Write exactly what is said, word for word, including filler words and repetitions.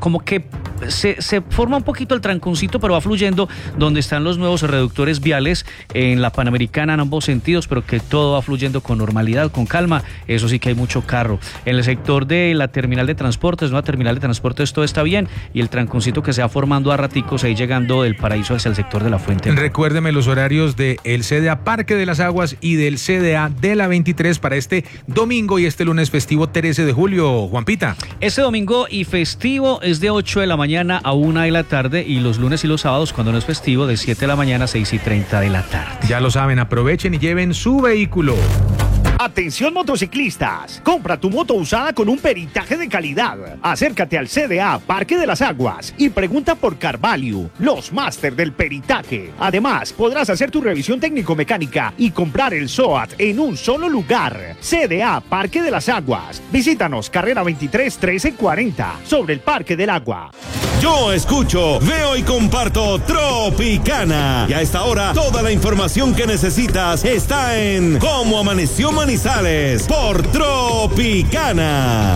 como que se, se forma un poquito el tranconcito, pero va fluyendo donde están los nuevos reductores viales en la Panamericana en ambos sentidos, pero que todo va fluyendo con normalidad, con calma. Eso sí que hay mucho carro. En el sector de la terminal de transportes, nueva terminal de transportes, todo está bien, y el tranconcito que se va formando a raticos ahí llegando del Paraíso hacia el sector de la Fuente. Recuérdeme los horarios del C D A Parque de las Aguas y del C D A de la veintitrés para este domingo y este lunes festivo trece de julio, Juanpita. Este domingo y festivo es de ocho de la mañana a una de la tarde, y los lunes y los sábados, cuando no es festivo, de siete de la mañana a seis y treinta de la tarde. Ya lo saben, aprovechen y lleven su vehículo. Atención motociclistas, compra tu moto usada con un peritaje de calidad. Acércate al C D A Parque de las Aguas y pregunta por Carvalho, los máster del peritaje. Además, podrás hacer tu revisión técnico-mecánica y comprar el SOAT en un solo lugar. C D A Parque de las Aguas. Visítanos, carrera veintitrés trece cuarenta, sobre el Parque del Agua. Yo escucho, veo y comparto Tropicana. Y a esta hora, toda la información que necesitas está en Cómo Amaneció Manizales por Tropicana.